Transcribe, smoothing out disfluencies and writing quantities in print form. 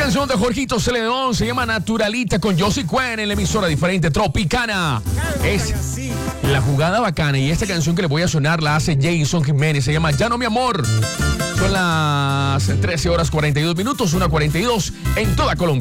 canción de Jorgito Celedón se llama Naturalita con Josie Cuen en la emisora diferente Tropicana. Es la jugada bacana y esta canción que le voy a sonar la hace Jason Jiménez. Se llama Ya no mi amor. Son las 13 horas 42 minutos, 1:42 en toda Colombia.